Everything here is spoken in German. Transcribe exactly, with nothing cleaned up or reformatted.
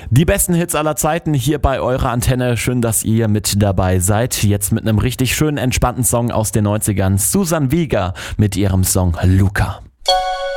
Die besten Hits aller Zeiten hier bei eurer Antenne. Schön, dass ihr mit dabei seid. Jetzt mit einem richtig schönen, entspannten Song aus den neunzigern. Susan Vega mit ihrem Song Luca.